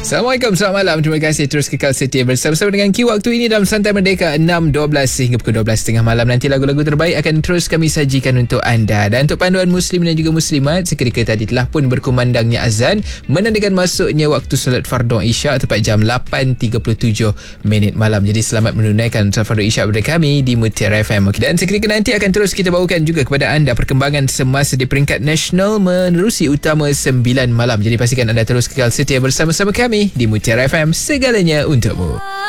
Assalamualaikum, selamat malam. Terima kasih terus kekal setia bersama-sama dengan Q waktu ini dalam Santai Merdeka 6.12 hingga pukul 12.30 malam. Nanti lagu-lagu terbaik akan terus kami sajikan untuk anda. Dan untuk panduan muslim dan juga muslimat, seketika tadi telah pun berkumandangnya azan menandakan masuknya waktu solat fardu isyak tepat jam 8.37 malam. Jadi selamat menunaikan solat fardu isyak bersama kami di Mutiara FM. Dan seketika nanti akan terus kita bawakan juga kepada anda perkembangan semasa di peringkat nasional menerusi utama 9 malam. Jadi pastikan anda terus kekal setia bersama-sama kami di Mutiara FM, segalanya untukmu.